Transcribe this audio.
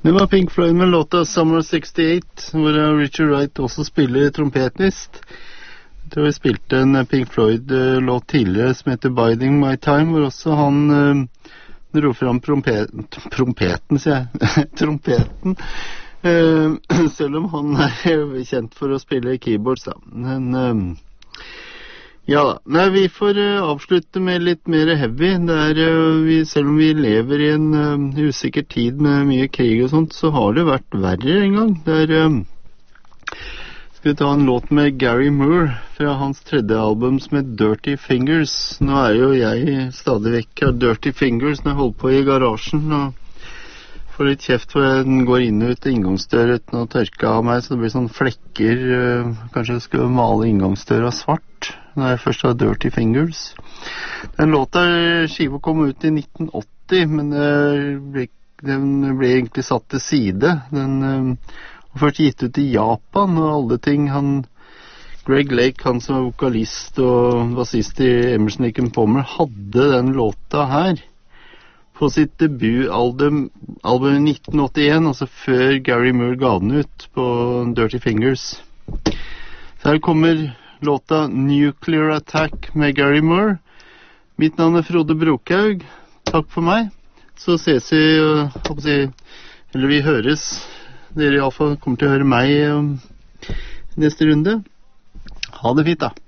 Det var Pink Floyd med låta Summer 68, hvor Richard Wright også spiller trompetist. Jeg tror vi spilte en Pink Floyd-låt tidligere som heter Biding My Time, hvor også han dro fram trompeten, sier jeg. Trompeten. Selv om han kjent for å spille keyboards, da. Men ja da. Nei, vi får avslutte med litt mer heavy. Selv om vi lever i en usikker tid med mye krig og sånt, så har det vært verre en gang. Skal vi ta en låt med Gary Moore fra hans tredje album som heter Dirty Fingers. Nå jo jeg stadig vekk av Dirty Fingers når jeg holder på i garasjen og får litt kjeft for den går inn og ut av inngangsdør uten å tørke av meg, så det blir sånn flekker. Kanskje jeg skal male inngangsdøra svart når jeg først har Dirty Fingers. Den låta skiva kom ut i 1980, men den ble egentlig satt til side. Den var først gitt ut i Japan, og alle ting. Greg Lake, han som var vokalist og bassist i Emerson, Lake & Palmer, hadde den låta her på sitt debutalbum i 1981, altså før Gary Moore ga den ut på Dirty Fingers. Så her kommer låta Nuclear Attack med Gary Moore. Mitt navn Frode Brokhaug. Takk for meg. Så ses vi, eller vi høres. Dere i alle fall kommer til å høre meg neste runde. Ha det fint da.